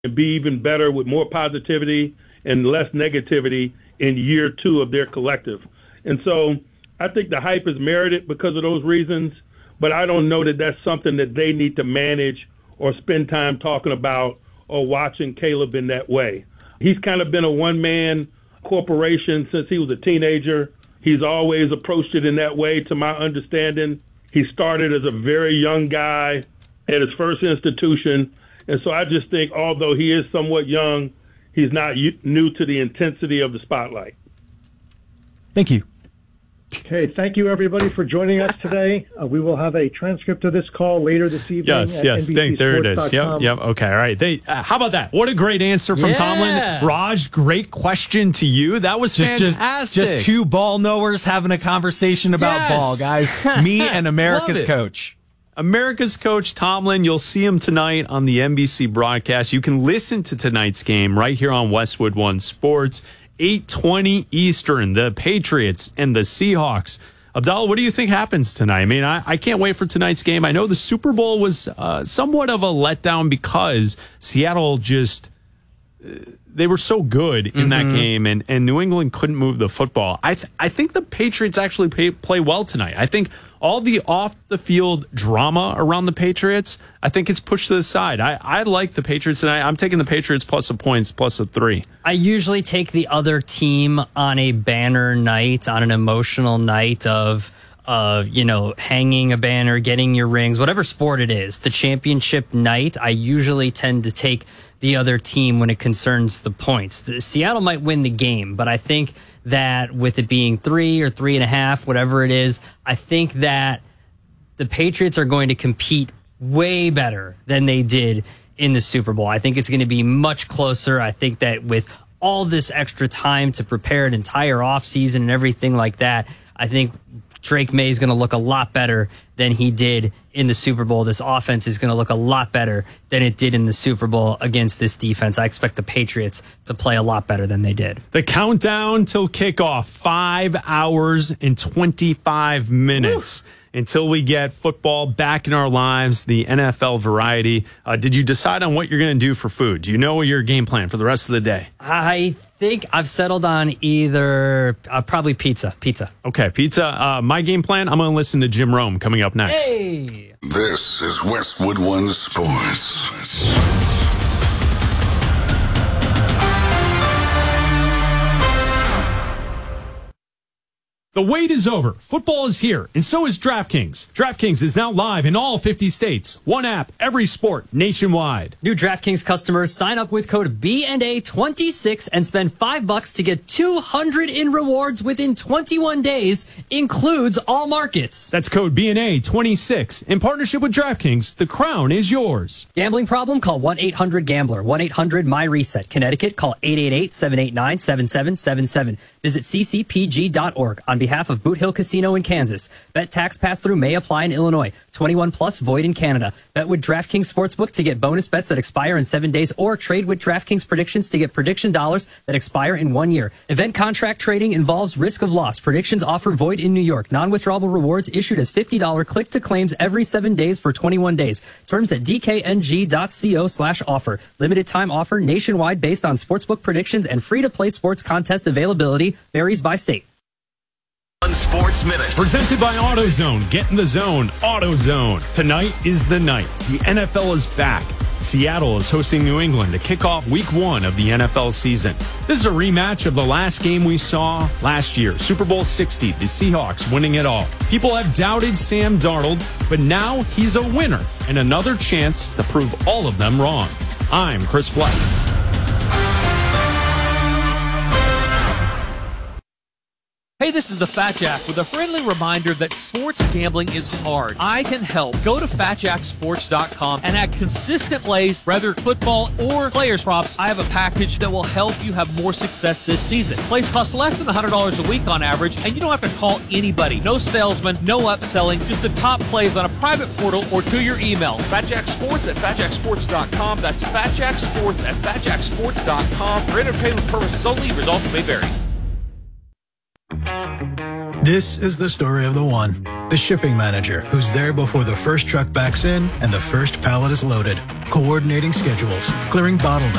and be even better with more positivity and less negativity in year 2 of their collective. And so I think the hype is merited because of those reasons, but I don't know that that's something that they need to manage or spend time talking about or watching Caleb in that way. He's kind of been a one-man corporation since he was a teenager. He's always approached it in that way, to my understanding. He started as a very young guy at his first institution. And so I just think, although he is somewhat young, he's not new to the intensity of the spotlight. Thank you. Okay, thank you, everybody, for joining us today. We will have a transcript of this call later this evening. Yes, there it is. Yep. Okay, all right. How about that? What a great answer from Tomlin. Raj, great question to you. That was fantastic. Just 2 ball knowers having a conversation about ball, guys. Me and America's coach. America's coach, Tomlin. You'll see him tonight on the NBC broadcast. You can listen to tonight's game right here on Westwood One Sports. 8:20 Eastern, the Patriots and the Seahawks. Abdallah, what do you think happens tonight? I mean, I can't wait for tonight's game. I know the Super Bowl was somewhat of a letdown because Seattle they were so good in that game, and New England couldn't move the football. I think the Patriots actually play well tonight. I think all the off-the-field drama around the Patriots, I think it's pushed to the side. I like the Patriots tonight. I'm taking the Patriots plus a points, plus a 3. I usually take the other team on a banner night, on an emotional night of hanging a banner, getting your rings, whatever sport it is. The championship night, I usually tend to take the other team when it concerns the points. Seattle might win the game, but I think that with it being 3 or 3.5, whatever it is, I think that the Patriots are going to compete way better than they did in the Super Bowl. I think it's going to be much closer. I think that with all this extra time to prepare an entire offseason and everything like that, I think Drake May is going to look a lot better than he did in the Super Bowl. This offense is going to look a lot better than it did in the Super Bowl against this defense. I expect the Patriots to play a lot better than they did. The countdown till kickoff, 5 hours and 25 minutes. Until we get football back in our lives, the NFL variety. Did you decide on what you're going to do for food? Do you know your game plan for the rest of the day? I think I've settled on either probably pizza. Okay, pizza. My game plan, I'm going to listen to Jim Rome coming up next. Hey! This is Westwood One Sports. The wait is over. Football is here, and so is DraftKings. DraftKings is now live in all 50 states. One app, every sport, nationwide. New DraftKings customers sign up with code BNA26 and spend $5 to get $200 in rewards within 21 days. Includes all markets. That's code BNA26. In partnership with DraftKings, the crown is yours. Gambling problem? Call 1-800-GAMBLER. 1-800-MY-RESET. Connecticut, call 888-789-7777. Visit ccpg.org. On behalf of Boot Hill Casino in Kansas. Bet tax pass-through may apply in Illinois. 21 plus, void in Canada. Bet with DraftKings Sportsbook to get bonus bets that expire in 7 days, or trade with DraftKings Predictions to get prediction dollars that expire in 1 year. Event contract trading involves risk of loss. Predictions offer void in New York. Non-withdrawable rewards issued as $50 click-to-claims every 7 days for 21 days. Terms at dkng.co/offer. Limited time offer nationwide based on sportsbook predictions, and free-to-play sports contest availability varies by state. Sports Minute. Presented by AutoZone. Get in the zone. AutoZone. Tonight is the night. The NFL is back. Seattle is hosting New England to kick off week 1 of the NFL season. This is a rematch of the last game we saw last year. Super Bowl 60, the Seahawks winning it all. People have doubted Sam Darnold, but now he's a winner and another chance to prove all of them wrong. I'm Chris Black. Hey, this is the Fat Jack with a friendly reminder that sports gambling is hard. I can help. Go to FatJackSports.com and add consistent plays, whether football or players props. I have a package that will help you have more success this season. Plays cost less than $100 a week on average, and you don't have to call anybody. No salesman, no upselling, just the top plays on a private portal or to your email. FatJackSports at FatJackSports.com. That's FatJackSports at FatJackSports.com. For entertainment purposes only, results may vary. This is the story of the one. The shipping manager, who's there before the first truck backs in and the first pallet is loaded. Coordinating schedules, clearing bottlenecks,